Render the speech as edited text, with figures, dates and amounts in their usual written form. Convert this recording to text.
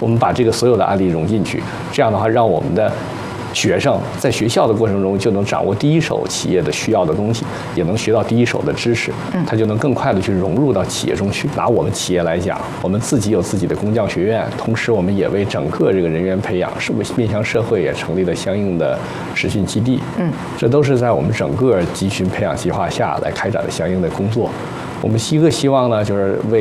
我们把这个所有的案例融进去，这样的话，让我们的学生在学校的过程中就能掌握第一手企业的需要的东西，也能学到第一手的知识，他就能更快的去融入到企业中去。拿我们企业来讲，我们自己有自己的工匠学院，同时我们也为整个这个人员培养，是不是面向社会也成立了相应的实训基地？这都是在我们整个集群培养计划下来开展的相应的工作。我们希望呢，就是为